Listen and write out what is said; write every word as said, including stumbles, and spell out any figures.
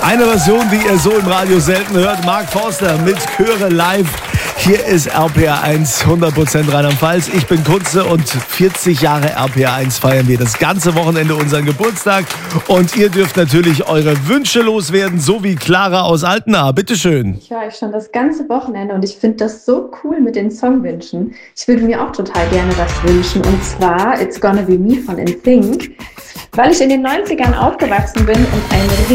Eine Version, die ihr so im Radio selten hört. Mark Forster mit Chöre live. Hier ist R P R eins, hundert Prozent Rheinland-Pfalz. Ich bin Kunze und vierzig Jahre R P R eins feiern wir das ganze Wochenende unseren Geburtstag. Und ihr dürft natürlich eure Wünsche loswerden, so wie Clara aus Altena. Bitteschön. Ich höre euch schon das ganze Wochenende und ich finde das so cool mit den Songwünschen. Ich würde mir auch total gerne was wünschen, und zwar It's Gonna Be Me von N Sync, weil ich in den neunzigern aufgewachsen bin und ein